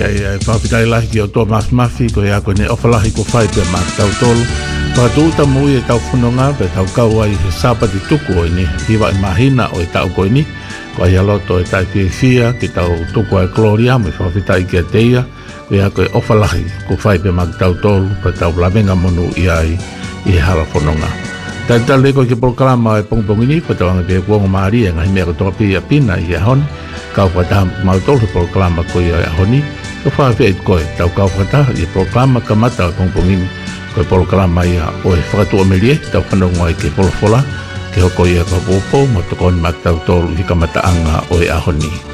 ai whawhitai lahi ki o tō mafi ko ia ko ne ofalahi ko whai pe mak tau tolu. Whakatū ta mui e tau whunonga pe tau kau ai he sapati tuku o ni hiwa i mahina o e tau ko ni. Ko ai aloto e tai fia ki tau tuku ai Gloria me whawhitai ki a teia. Ko ia ko e ofalahi ko whai pe mak tau tolu pe tau lamenga monu i ai i hala whunonga. Tai tale ko ki programa e pongpongini pa tawanga pe kuongo maari e ngai mea ko topi a pina i a honi. Kau whataha mautolu programa ko i a honi. Ko whawhi e koe tau kau whataha i programa kamata o pongpongini. Ko e programa i a o e whakatu o melie tau whanonga i ke polofola. Ke hoko i a ka popo mo tokoni mak tau tolu i kamata anga o e a honi.